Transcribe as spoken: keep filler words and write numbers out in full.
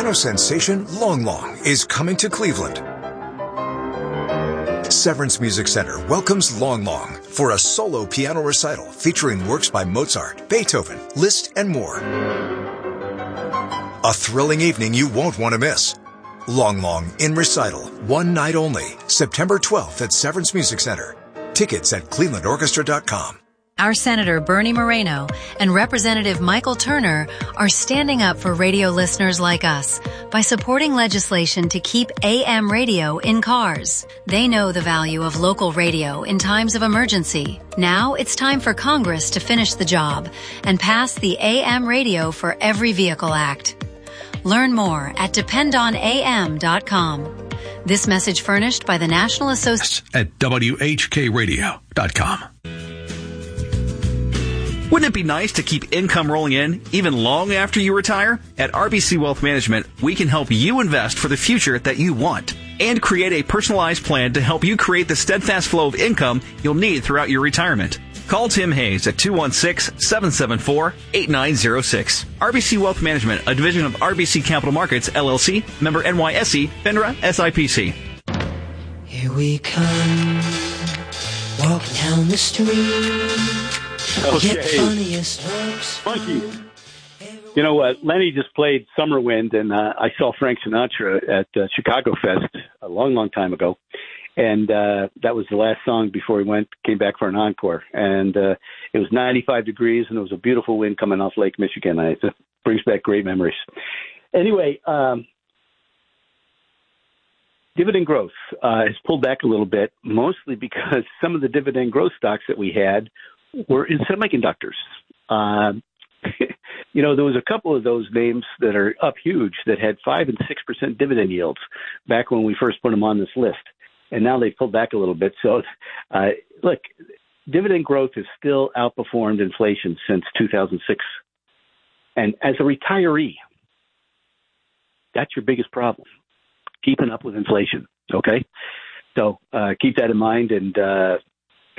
piano sensation Long Long is coming to Cleveland. Severance Music Center welcomes Long Long for a solo piano recital featuring works by Mozart, Beethoven, Liszt, and more. A thrilling evening you won't want to miss. Long Long in recital, one night only, September twelfth at Severance Music Center. Tickets at cleveland orchestra dot com. Our Senator Bernie Moreno and Representative Michael Turner are standing up for radio listeners like us by supporting legislation to keep A M radio in cars. They know the value of local radio in times of emergency. Now it's time for Congress to finish the job and pass the A M Radio for Every Vehicle Act. Learn more at depend on A M dot com. This message furnished by the National Association at W H K radio dot com. Wouldn't it be nice to keep income rolling in even long after you retire? At R B C Wealth Management, we can help you invest for the future that you want and create a personalized plan to help you create the steadfast flow of income you'll need throughout your retirement. Call Tim Hayes at two one six, seven seven four, eight nine zero six. R B C Wealth Management, a division of R B C Capital Markets, L L C, member N Y S E, FINRA, S I P C. Here we come, walking down the street. Okay. Funky. You know what? Lenny just played Summer Wind, and uh, I saw Frank Sinatra at uh, Chicago Fest a long, long time ago. And uh, that was the last song before he went, came back for an encore. And uh, it was ninety-five degrees, and it was a beautiful wind coming off Lake Michigan. I, it brings back great memories. Anyway, um, dividend growth uh, has pulled back a little bit, mostly because some of the dividend growth stocks that we had were in semiconductors. Um, you know, there was a couple of those names that are up huge that had five and six percent dividend yields back when we first put them on this list, and now they've pulled back a little bit. So, uh, look, dividend growth has still outperformed inflation since two thousand six. And as a retiree, that's your biggest problem, keeping up with inflation. Okay, so uh, keep that in mind, and uh,